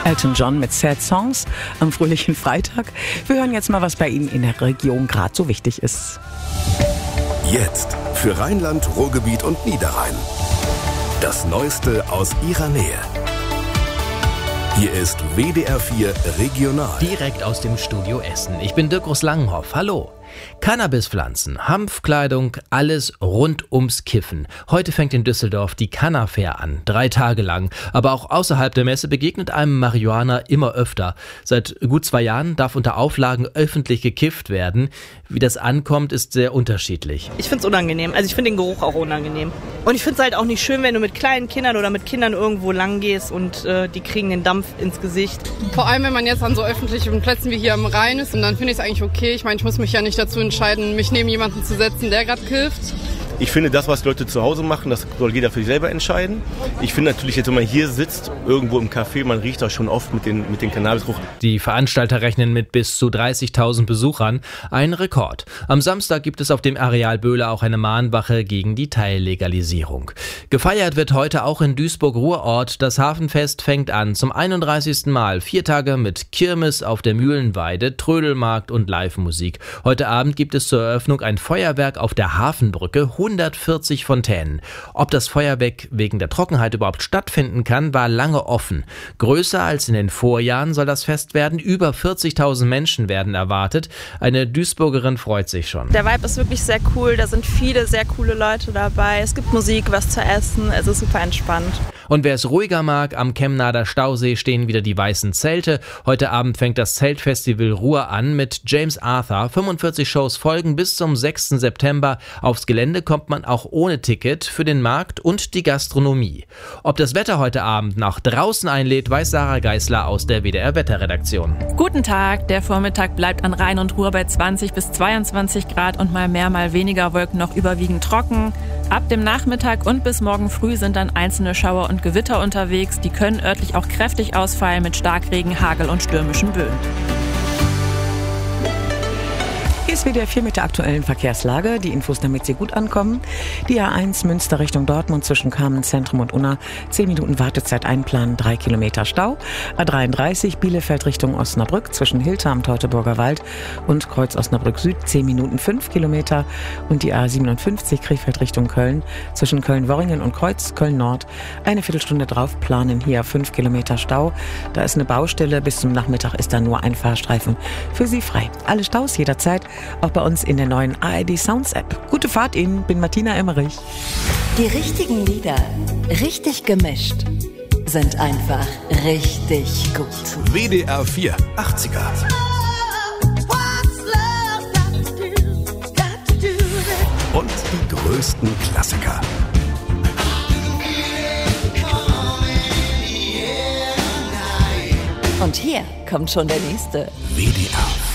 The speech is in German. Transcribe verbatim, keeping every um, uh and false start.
Elton John mit Sad Songs am fröhlichen Freitag. Wir hören jetzt mal, was bei Ihnen in der Region gerade so wichtig ist. Jetzt für Rheinland, Ruhrgebiet und Niederrhein. Das Neueste aus Ihrer Nähe. Hier ist W D R vier Regional. Direkt aus dem Studio Essen. Ich bin Dirk Langenhoff. Hallo. Cannabispflanzen, Hanfkleidung, alles rund ums Kiffen. Heute fängt in Düsseldorf die Canna-Fair an, drei Tage lang. Aber auch außerhalb der Messe begegnet einem Marihuana immer öfter. Seit gut zwei Jahren darf unter Auflagen öffentlich gekifft werden. Wie das ankommt, ist sehr unterschiedlich. Ich finde es unangenehm, also ich finde den Geruch auch unangenehm. Und ich finde es halt auch nicht schön, wenn du mit kleinen Kindern oder mit Kindern irgendwo lang gehst und äh, die kriegen den Dampf ins Gesicht. Vor allem, wenn man jetzt an so öffentlichen Plätzen wie hier am Rhein ist, und dann finde ich es eigentlich okay. Ich meine, ich muss mich ja nicht dazu entscheiden, mich neben jemanden zu setzen, der gerade kifft. Ich finde, das, was Leute zu Hause machen, das soll jeder für sich selber entscheiden. Ich finde natürlich, jetzt, wenn man hier sitzt, irgendwo im Café, man riecht das schon oft mit den, mit den Cannabisgeruch. Die Veranstalter rechnen mit bis zu dreißigtausend Besuchern. Ein Rekord. Am Samstag gibt es auf dem Areal Böhler auch eine Mahnwache gegen die Teillegalisierung. Gefeiert wird heute auch in Duisburg-Ruhrort. Das Hafenfest fängt an zum einunddreißigsten Mal. Vier Tage mit Kirmes auf der Mühlenweide, Trödelmarkt und Live-Musik. Heute Abend gibt es zur Eröffnung ein Feuerwerk auf der Hafenbrücke. hundertvierzig Fontänen. Ob das Feuerwerk wegen der Trockenheit überhaupt stattfinden kann, war lange offen. Größer als in den Vorjahren soll das Fest werden. Über vierzigtausend Menschen werden erwartet. Eine Duisburgerin freut sich schon. Der Vibe ist wirklich sehr cool. Da sind viele sehr coole Leute dabei. Es gibt Musik, was zu essen. Es ist super entspannt. Und wer es ruhiger mag, am Chemnader Stausee stehen wieder die weißen Zelte. Heute Abend fängt das Zeltfestival Ruhr an mit James Arthur. fünfundvierzig Shows folgen bis zum sechsten September. Aufs Gelände kommt man auch ohne Ticket für den Markt und die Gastronomie. Ob das Wetter heute Abend nach draußen einlädt, weiß Sarah Geisler aus der W D R-Wetterredaktion. Guten Tag, der Vormittag bleibt an Rhein und Ruhr bei zwanzig bis zweiundzwanzig Grad und mal mehr, mal weniger Wolken noch überwiegend trocken. Ab dem Nachmittag und bis morgen früh sind dann einzelne Schauer und Gewitter unterwegs. Die können örtlich auch kräftig ausfallen mit Starkregen, Hagel und stürmischen Böen. Hier ist W D R vier mit der aktuellen Verkehrslage. Die Infos, damit Sie gut ankommen. Die A eins Münster Richtung Dortmund zwischen Kamenz-Zentrum und Unna. zehn Minuten Wartezeit einplanen, drei Kilometer Stau. A dreiunddreißig Bielefeld Richtung Osnabrück zwischen Hilter am Teutoburger Wald und Kreuz Osnabrück Süd. zehn Minuten, fünf Kilometer. Und die A siebenundfünfzig Krefeld Richtung Köln zwischen Köln-Worringen und Kreuz Köln Nord. Eine Viertelstunde drauf planen, hier fünf Kilometer Stau. Da ist eine Baustelle. Bis zum Nachmittag ist da nur ein Fahrstreifen für Sie frei. Alle Staus jederzeit. Auch bei uns in der neuen A R D Sounds App. Gute Fahrt Ihnen, bin Martina Emmerich. Die richtigen Lieder, richtig gemischt, sind einfach richtig gut. W D R vier achtziger. Und die größten Klassiker. Und hier kommt schon der nächste. W D R